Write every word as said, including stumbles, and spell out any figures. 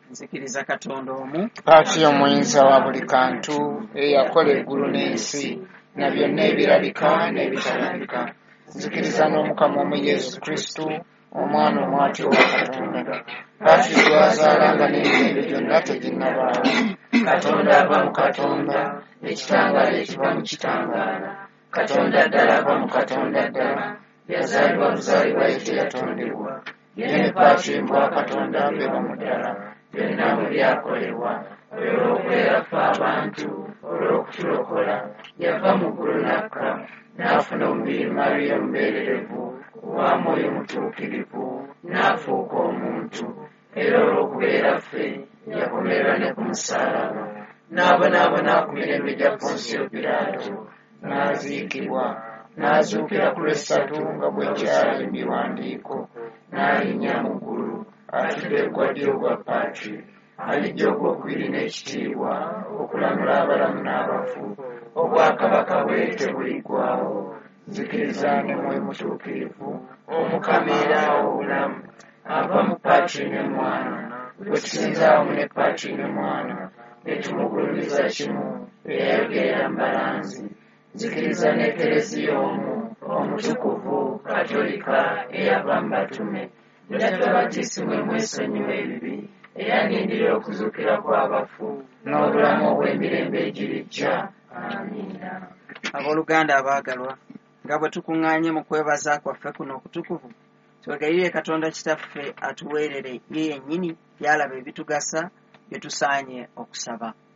nzikiriza Katonda omu Paati omuyinza wa buli kantu eyakola eggulu n'ensi na byonna ebirabika n'ebitalabika. Nzikiriza n'Omukama omu Yesu Kristo omwana omwati owa Katonda. Paati gwazaala nga n'emirembe gyonna teginnabaawo. Katonda ava mu Katonda, ekitangaala ekiva mu kitangaala. Katonda ddala ava mu Katonda ddala, yazaalibwa buzaalibwa ye teyatondebwa. Ye ne Paati mbwa Katonda be bamu ddala. Byonna mu byakolebwa olw'okwera ffe abantu, olw'okutulokola. Yava mu ggulu n'akka, n'afuna omubiri Mariya omubeererevu wa Mwoyo Mutuukirivu, n'afuuka omuntu. Era olw'okubeera ffe yakomererwa ne ku musaalaba, n'abonaabona ku mirembe gya Ponsiyo Piraato, n'aziikibwa, n'azuukira ku lwessatu nga bwe kyali mu biwandiiko, n'alinnya mu ggulu, atudde ku ddyo ogwa Paati, alijja ogwokubiri n'ekitiibwa okulamula abalamu n'abafu. Obwakabaka bwe tebuliggwaawo. Nzikiriza ne Mwoyo Mutuukirivu Omukama era obulamu, ava mu Paati ne Mwana, bwe tusinza awamu ne Paati ne Mwana, ne tumugulumiza kimu eyayogerera mbalanzi. Nzikiriza n'Ekereziya omu omutukuvu Katolika eyava mu batume, eyatwabatiisibwa mwesonyiwa ebibi, eyaniindira okuzuukira kw'abafu n'obulamu obw'emirembe egirijja. Amiina. Abooluganda abaagalwa, nga bwe tukuŋŋaanye mu kwebaza kwaffe kuno okutukuvu, twegayirire Katonda Kitaffe atuweerere ye yennyini byalaba ebitugasa bye tusaanye okusaba.